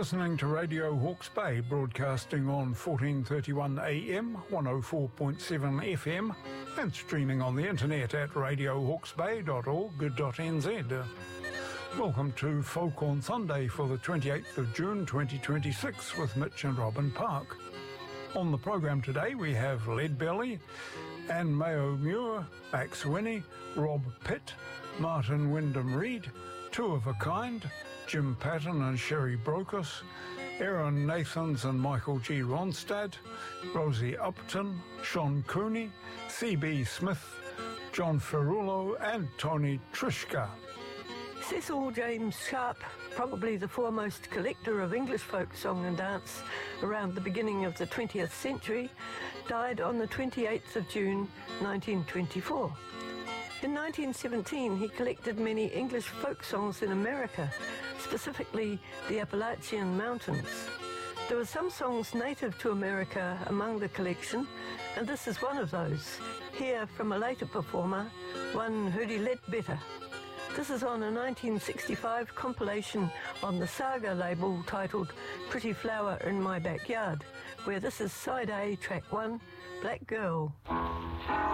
listening to Radio Hawke's Bay, broadcasting on 1431 AM, 104.7 FM, and streaming on the internet at radiohawksbay.org.nz. Welcome to Folk on Sunday for the 28th of June 2026 with Mitch and Robin Park. On the program today we have Leadbelly, Anne Mayo Muir, Max Winnie, Rob Pitt, Martin Wyndham Reid, Two of a Kind, Jim Patton and Sherry Brocas, Aaron Nathans and Michael G. Ronstadt, Rosie Upton, Sean Cooney, C.B. Smith, John Ferrulo and Tony Trishka. Cecil James Sharp, probably the foremost collector of English folk song and dance around the beginning of the 20th century, died on the 28th of June 1924. In 1917 he collected many English folk songs in America, specifically the Appalachian Mountains. There were some songs native to America among the collection, and this is one of those. Here from a later performer, one Hurdy Ledbetter. This is on a 1965 compilation on the Saga label titled Pretty Flower in My Backyard, where this is side A, track 1, Black Girl.